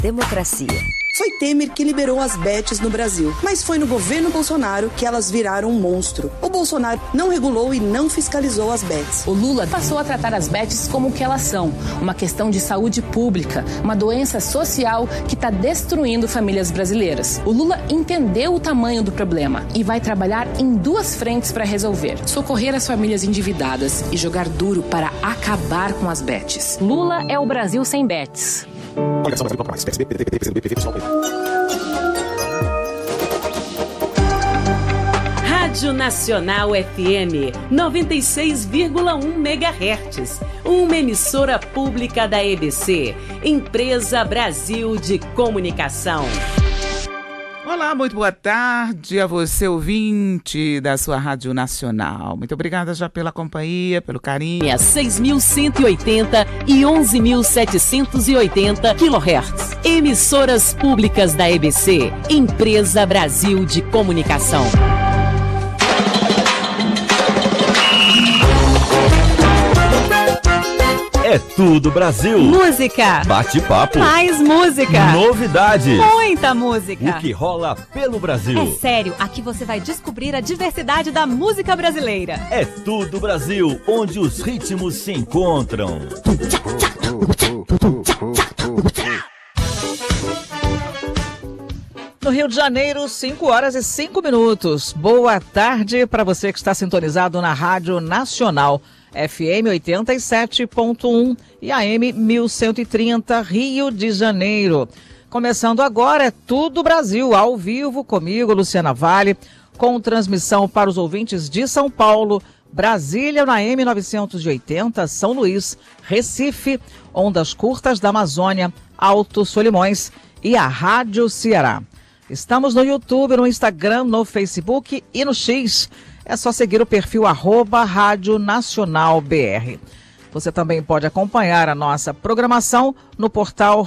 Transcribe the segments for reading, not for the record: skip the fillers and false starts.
democracia. Foi Temer que liberou as bets no Brasil, mas foi no governo Bolsonaro que elas viraram um monstro. O Bolsonaro não regulou e não fiscalizou as bets. O Lula passou a tratar as bets como o que elas são, uma questão de saúde pública, uma doença social que está destruindo famílias brasileiras. O Lula entendeu o tamanho do problema e vai trabalhar em duas frentes para resolver: socorrer as famílias endividadas e jogar duro para acabar com as bets. Lula é o Brasil sem bets. Rádio Nacional FM 96,1 MHz, uma emissora pública da EBC, Empresa Brasil de Comunicação. Olá, muito boa tarde a você, ouvinte da sua Rádio Nacional. Muito obrigada já pela companhia, pelo carinho. 6.180 e 11.780 kHz. Emissoras públicas da EBC, Empresa Brasil de Comunicação. É tudo Brasil. Música. Bate-papo. Mais música. Novidades. Muita música. O que rola pelo Brasil. É sério, aqui você vai descobrir a diversidade da música brasileira. É tudo Brasil, onde os ritmos se encontram. No Rio de Janeiro, 5h05. Boa tarde para você que está sintonizado na Rádio Nacional. FM 87.1 e AM 1130, Rio de Janeiro. Começando agora, é tudo Brasil, ao vivo, comigo, Luciana Vale, com transmissão para os ouvintes de São Paulo, Brasília na AM 980, São Luís, Recife, Ondas Curtas da Amazônia, Alto Solimões e a Rádio Ceará. Estamos no YouTube, no Instagram, no Facebook e no X. É só seguir o perfil @Rádio Nacional BR. Você também pode acompanhar a nossa programação no portal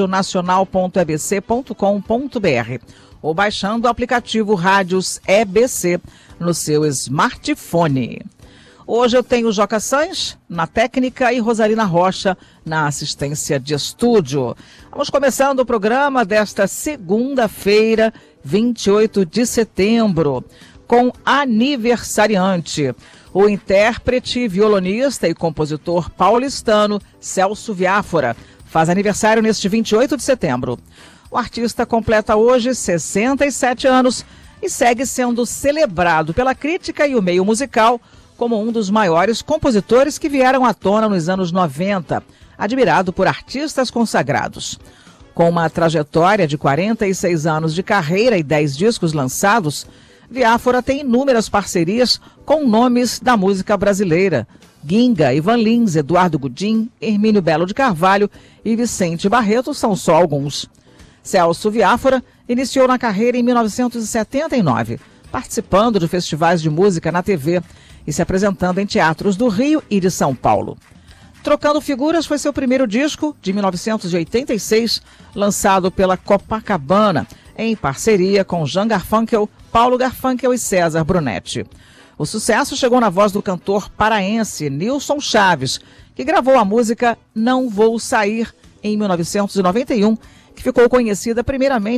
radionacional.ebc.com.br ou baixando o aplicativo Rádios EBC no seu smartphone. Hoje eu tenho Joca Sans na técnica e Rosalina Rocha na assistência de estúdio. Vamos começando o programa desta segunda-feira, 28 de setembro. Com aniversariante, o intérprete, violonista e compositor paulistano Celso Viáfora faz aniversário neste 28 de setembro. O artista completa hoje 67 anos e segue sendo celebrado pela crítica e o meio musical como um dos maiores compositores que vieram à tona nos anos 90, admirado por artistas consagrados. Com uma trajetória de 46 anos de carreira e 10 discos lançados, Viáfora tem inúmeras parcerias com nomes da música brasileira: Ginga, Ivan Lins, Eduardo Gudim, Hermínio Belo de Carvalho e Vicente Barreto são só alguns. Celso Viáfora iniciou na carreira em 1979, participando de festivais de música na TV e se apresentando em teatros do Rio e de São Paulo. Trocando Figuras foi seu primeiro disco, de 1986, lançado pela Copacabana, em parceria com Jean Garfunkel, Paulo Garfunkel e César Brunetti. O sucesso chegou na voz do cantor paraense Nilson Chaves, que gravou a música Não Vou Sair, em 1991, que ficou conhecida primeiramente